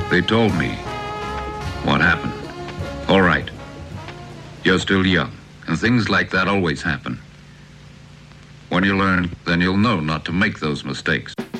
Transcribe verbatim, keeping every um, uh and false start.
They told me what happened. All right. You're still young, and things like that always happen. When you learn, then you'll know not to make those mistakes.